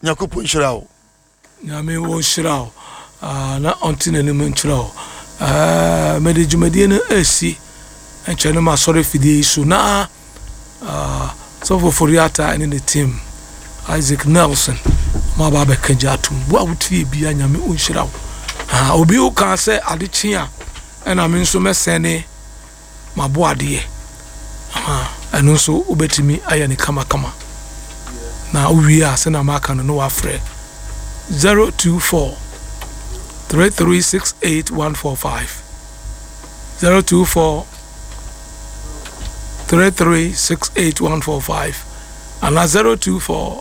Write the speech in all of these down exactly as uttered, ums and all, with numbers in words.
nyakupo nhyirawo nyame wo nhyirawo ah na ontine ne nhyirawo ah mede dwumadie no asi enchene ma sorry fidie so na ah so for Foriata and the team Isaac Nelson ma ba be kajatum bo awutie bia nyame wo nhyirawo ah obi wo kan se adeche a ena me nso mesene mabo ade ah eno so obetimi aye ne kama kama na uwi a se na maka no no afre zero two four three three six eight one four five zero two four three three six eight one four five and zero two four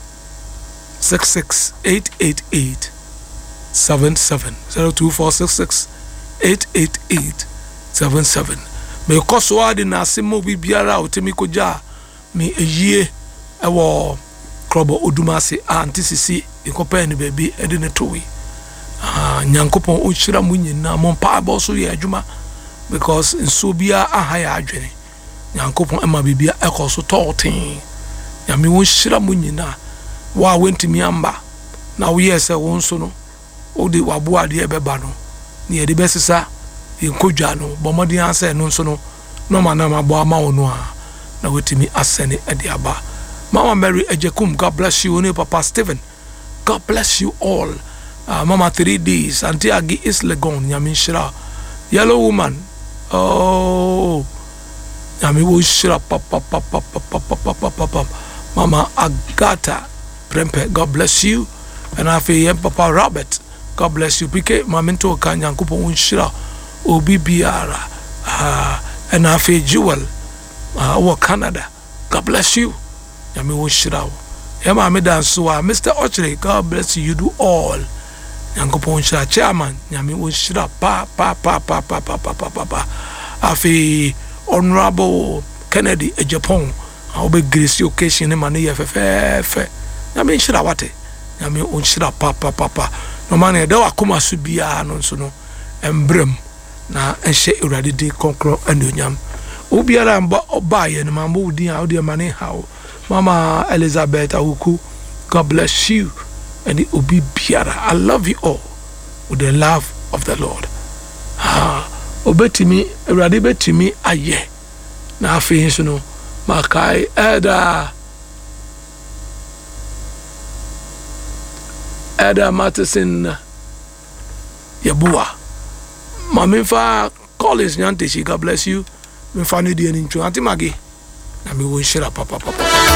six six eight eight eight seven seven zero two four six six eight eight eight seven seven me koso ade na asemo bibiara otemi koja me eyie ewo krobo odumase antisisi ikopa ni baby ede ne towi ah nyankopon o hira mu nyina mo pa bo so ye adwuma because nso bia aha ya adwene nyankopon ema bibia ekoso totin nyame wo hira mu nyina wa wentimi amba na wo yese wo nso no o de wabo ade ebeba no ne ye de besisa yenkodwa no bomodi anse no nso no no mana mabo ama wo no a na wetimi asene ade aba. Mama Mary Ejekum, God bless you. Oni Papa Stephen, God bless you all. Uh, Mama three days. Auntie Agi is Legon. Yami Shira. Yellow woman. Oh. Yami wo Shira. Papa Papa Papa Papa Papa. Mama Agata Prempe, God bless you. And I feel Papa Robert, God bless you. Pike Mamento Kanyankupo wo Shira. Obi Biara. Uh, and I feel Jewel. Uh, Canada. God bless you. Yami wo shirawo yama me dance wa Mister Ochre, God bless you, you do all yankopon shira chairman yami wo shira pa pa pa pa pa pa pa pa pa afi honorable Kennedy e Japan obe grace occasion ma ne yefefefe yami shira wate yami wo shira pa pa pa pa no man e da akoma so bia no so no embrem na enhye urade de konkro anonyam obiara mba obaye no mambo udin a ode mane hawo Mama Elizabeth Awuku, God bless you and the Obi Biara. I love you all with the love of the Lord. Ah, obetimi, erade betimi aye. Na afi so no makai Eda Eda Matheson Yabua. Mamimfa Collins Nyanteshi, God bless you. Mfani di eni nchu anti magi. Na mi wo shira papa papa.